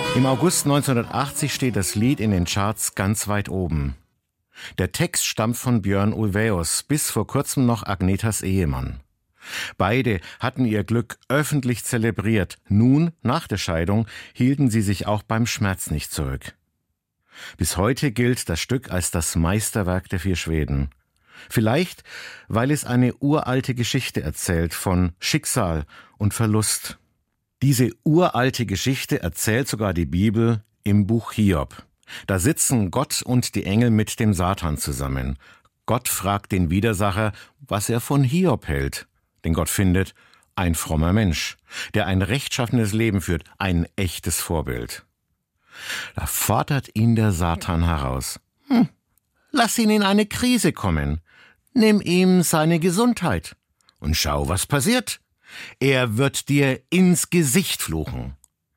Im August 1980 steht das Lied in den Charts ganz weit oben. Der Text stammt von Björn Ulvaeus, bis vor kurzem noch Agnetas Ehemann. Beide hatten ihr Glück öffentlich zelebriert. Nun, nach der Scheidung, hielten sie sich auch beim Schmerz nicht zurück. Bis heute gilt das Stück als das Meisterwerk der 4 Schweden. Vielleicht, weil es eine uralte Geschichte erzählt von Schicksal und Verlust. Diese uralte Geschichte erzählt sogar die Bibel im Buch Hiob. Da sitzen Gott und die Engel mit dem Satan zusammen. Gott fragt den Widersacher, was er von Hiob hält. Denn Gott findet, ein frommer Mensch, der ein rechtschaffenes Leben führt, ein echtes Vorbild. Da fordert ihn der Satan heraus. Lass ihn in eine Krise kommen. Nimm ihm seine Gesundheit. Und schau, was passiert. Er wird dir ins Gesicht fluchen.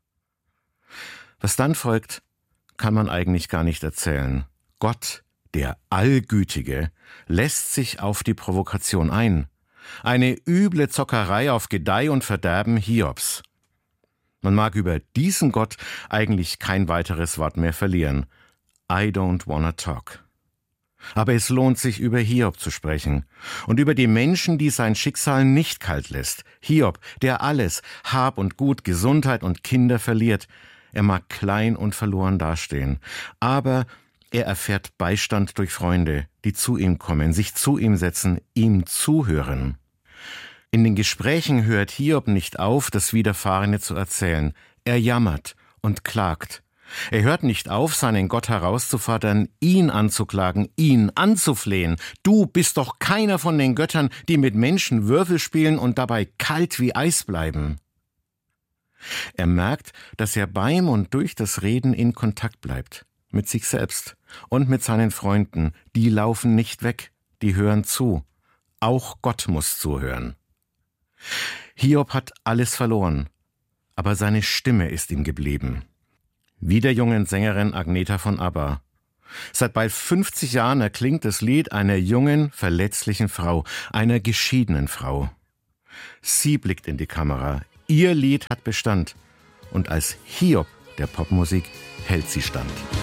Was dann folgt, kann man eigentlich gar nicht erzählen. Gott, der Allgütige, lässt sich auf die Provokation ein. Eine üble Zockerei auf Gedeih und Verderben Hiobs. Man mag über diesen Gott eigentlich kein weiteres Wort mehr verlieren. I don't wanna talk. Aber es lohnt sich, über Hiob zu sprechen und über die Menschen, die sein Schicksal nicht kalt lässt. Hiob, der alles, Hab und Gut, Gesundheit und Kinder verliert. Er mag klein und verloren dastehen, aber er erfährt Beistand durch Freunde, die zu ihm kommen, sich zu ihm setzen, ihm zuhören. In den Gesprächen hört Hiob nicht auf, das Widerfahrene zu erzählen. Er jammert und klagt. Er hört nicht auf, seinen Gott herauszufordern, ihn anzuklagen, ihn anzuflehen. Du bist doch keiner von den Göttern, die mit Menschen Würfel spielen und dabei kalt wie Eis bleiben. Er merkt, dass er beim und durch das Reden in Kontakt bleibt. Mit sich selbst und mit seinen Freunden. Die laufen nicht weg, die hören zu. Auch Gott muss zuhören. Hiob hat alles verloren, aber seine Stimme ist ihm geblieben. Wie der jungen Sängerin Agneta von ABBA. Seit bald 50 Jahren erklingt das Lied einer jungen, verletzlichen Frau, einer geschiedenen Frau. Sie blickt in die Kamera, ihr Lied hat Bestand und als Hiob der Popmusik hält sie stand.